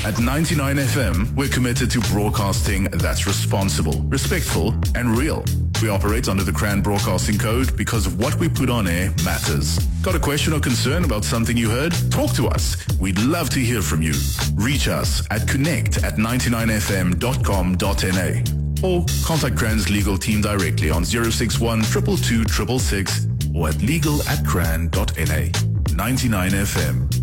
At 99 FM, we're committed to broadcasting that's responsible, respectful, and real. We operate under the CRAN Broadcasting Code because what we put on air matters. Got a question or concern about something you heard? Talk to us. We'd love to hear from you. Reach us at connect@99fm.com.na or contact CRAN's legal team directly on 061 222 666 or at legal@cran.na. 99 FM.